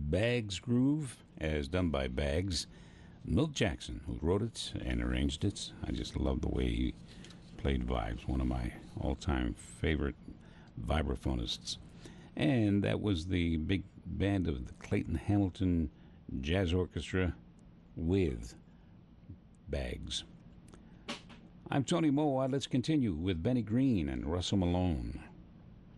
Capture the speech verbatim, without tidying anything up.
Bags Groove, as done by Bags. Milt Jackson, who wrote it and arranged it. I just love the way he played vibes. One of my all-time favorite vibraphonists. And that was the big band of the Clayton Hamilton Jazz Orchestra with Bags. I'm Tony Moa. Let's continue with Benny Green and Russell Malone.